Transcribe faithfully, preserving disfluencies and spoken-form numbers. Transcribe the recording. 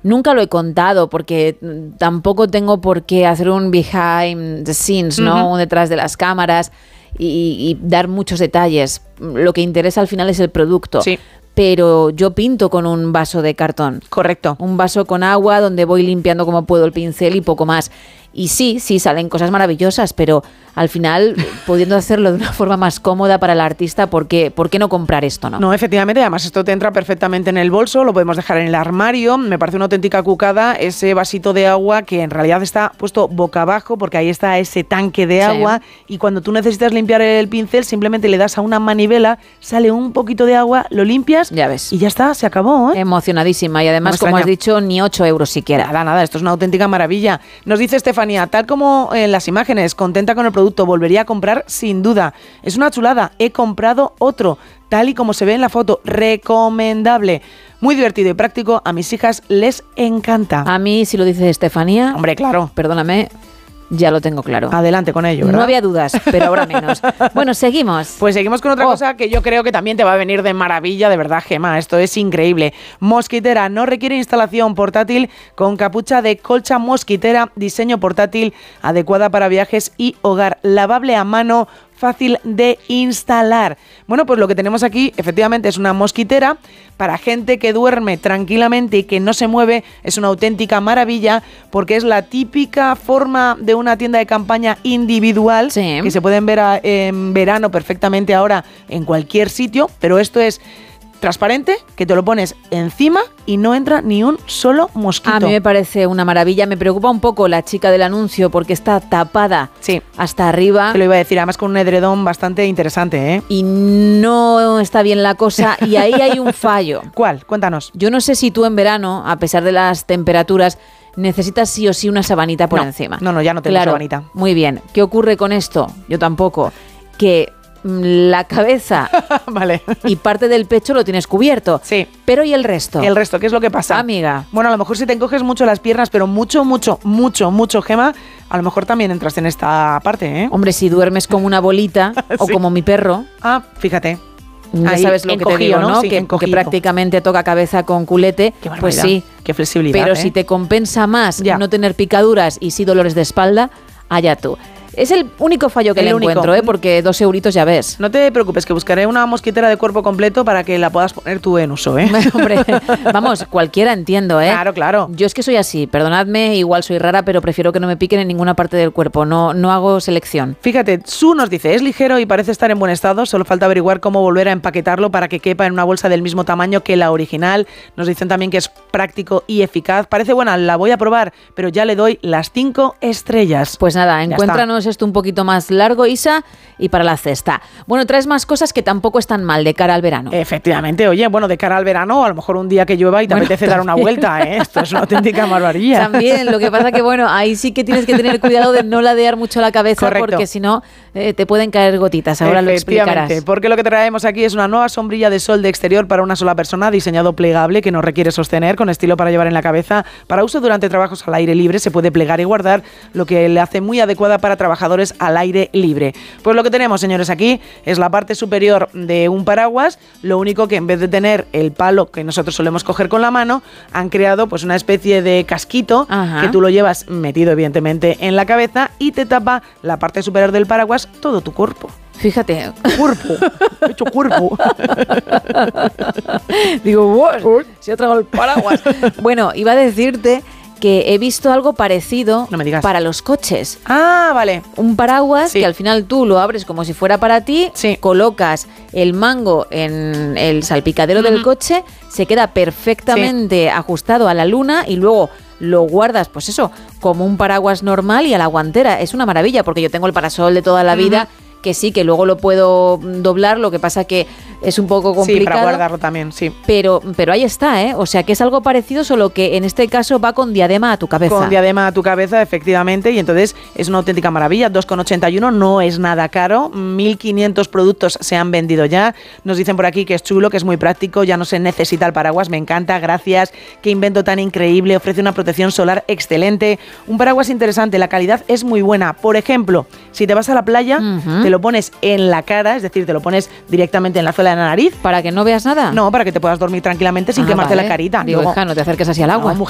Nunca lo he contado porque tampoco tengo por qué hacer un behind the scenes, ¿no? Uh-huh. Un detrás de las cámaras y, y dar muchos detalles. Lo que interesa al final es el producto. Sí. Pero yo pinto con un vaso de cartón. Correcto. Un vaso con agua donde voy limpiando como puedo el pincel y poco más. Y sí, sí, salen cosas maravillosas, pero al final, pudiendo hacerlo de una forma más cómoda para el artista, ¿por qué, ¿por qué no comprar esto, no? No, efectivamente, además esto te entra perfectamente en el bolso, lo podemos dejar en el armario. Me parece una auténtica cucada ese vasito de agua que en realidad está puesto boca abajo porque ahí está ese tanque de agua, sí. Y cuando tú necesitas limpiar el pincel simplemente le das a una manivela, sale un poquito de agua, lo limpias, ya ves. Y ya está, se acabó, ¿eh? Emocionadísima y además, como has dicho, ni ocho euros siquiera. Nada, nada, esto es una auténtica maravilla. Nos dice Estefanía, tal como en las imágenes, contenta con el producto, volvería a comprar sin duda. Es una chulada, he comprado otro, tal y como se ve en la foto, recomendable. Muy divertido y práctico, a mis hijas les encanta. A mí, si lo dice Estefanía, hombre, claro, perdóname, ya lo tengo claro. Adelante con ello, ¿verdad? No había dudas, pero ahora menos. Bueno, seguimos. Pues seguimos con otra oh. cosa que yo creo que también te va a venir de maravilla, de verdad, Gemma. Esto es increíble. Mosquitera, no requiere instalación, portátil con capucha de colcha mosquitera, diseño portátil, adecuada para viajes y hogar, lavable a mano, fácil de instalar. Bueno, pues lo que tenemos aquí efectivamente es una mosquitera para gente que duerme tranquilamente y que no se mueve. Es una auténtica maravilla porque es la típica forma de una tienda de campaña individual, sí, que se pueden ver a, en verano perfectamente ahora en cualquier sitio, pero esto es transparente, que te lo pones encima y no entra ni un solo mosquito. A mí me parece una maravilla. Me preocupa un poco la chica del anuncio porque está tapada, sí, hasta arriba. Te lo iba a decir, además con un edredón bastante interesante, ¿eh? Y no está bien la cosa y ahí hay un fallo. ¿Cuál? Cuéntanos. Yo no sé si tú en verano, a pesar de las temperaturas, necesitas sí o sí una sabanita por no, encima. No, no, ya no tengo claro, sabanita. Muy bien. ¿Qué ocurre con esto? Yo tampoco. Que la cabeza vale. y parte del pecho lo tienes cubierto. Sí. Pero ¿y el resto? ¿Y el resto? ¿Qué es lo que pasa? Amiga. Bueno, a lo mejor si te encoges mucho las piernas, pero mucho, mucho, mucho, mucho, Gemma, a lo mejor también entras en esta parte, ¿eh? Hombre, si duermes como una bolita sí. o como mi perro. Ah, fíjate. Ya ahí, sabes lo que te digo, ¿no? ¿no? Sí, que, que prácticamente toca cabeza con culete. Qué pues sí. Qué flexibilidad. Pero ¿eh? si te compensa más ya. no tener picaduras y sí dolores de espalda, allá tú. Es el único fallo que el le único. encuentro, ¿eh? Porque dos euritos ya ves. No te preocupes, que buscaré una mosquitera de cuerpo completo para que la puedas poner tú en uso, ¿eh? Hombre, vamos, cualquiera entiendo, ¿eh? Claro, claro. Yo es que soy así, perdonadme, igual soy rara, pero prefiero que no me piquen en ninguna parte del cuerpo, no, no hago selección. Fíjate, Su nos dice, es ligero y parece estar en buen estado, solo falta averiguar cómo volver a empaquetarlo para que quepa en una bolsa del mismo tamaño que la original. Nos dicen también que es práctico y eficaz. Parece buena, la voy a probar, pero ya le doy las cinco estrellas. Pues nada, encuéntranos esto un poquito más largo, Isa, y para la cesta. Bueno, traes más cosas que tampoco están mal de cara al verano. Efectivamente, oye, bueno, de cara al verano, a lo mejor un día que llueva y te bueno, apetece también dar una vuelta, ¿eh? Esto es una auténtica maravilla. También, lo que pasa que, bueno, ahí sí que tienes que tener cuidado de no ladear mucho la cabeza. Correcto. Porque si no, eh, te pueden caer gotitas, ahora lo explicarás. Porque lo que traemos aquí es una nueva sombrilla de sol de exterior para una sola persona, diseñado plegable, que no requiere sostener, con estilo para llevar en la cabeza, para uso durante trabajos al aire libre, se puede plegar y guardar, lo que le hace muy adecuada para trabajadores al aire libre. Pues lo que tenemos, señores, aquí es la parte superior de un paraguas, lo único que en vez de tener el palo que nosotros solemos coger con la mano, han creado pues una especie de casquito. Ajá. Que tú lo llevas metido evidentemente en la cabeza y te tapa la parte superior del paraguas todo tu cuerpo. Fíjate. Cuerpo. He hecho cuerpo. Digo, wow, se ha tragado el paraguas. Bueno, iba a decirte que he visto algo parecido no me digas. Para los coches. Ah, vale. Un paraguas, sí, que al final tú lo abres como si fuera para ti, sí, colocas el mango en el salpicadero uh-huh. del coche, se queda perfectamente sí. ajustado a la luna y luego lo guardas, pues eso, como un paraguas normal y a la guantera. Es una maravilla porque yo tengo el parasol de toda la uh-huh. vida, que sí, que luego lo puedo doblar, lo que pasa que es un poco complicado. Sí, para guardarlo también, sí. Pero, pero ahí está, ¿eh? O sea, que es algo parecido, solo que en este caso va con diadema a tu cabeza. Con diadema a tu cabeza, efectivamente, y entonces es una auténtica maravilla. dos con ochenta y uno, no es nada caro. mil quinientos productos se han vendido ya. Nos dicen por aquí que es chulo, que es muy práctico, ya no se necesita el paraguas. Me encanta, gracias. Qué invento tan increíble. Ofrece una protección solar excelente. Un paraguas interesante, la calidad es muy buena. Por ejemplo, si te vas a la playa, uh-huh. te lo pones en la cara, es decir, te lo pones directamente en la suela de la nariz. ¿Para que no veas nada? No, para que te puedas dormir tranquilamente sin ah, quemarte vale. la carita. Digo, hija, no te acerques así al agua. No,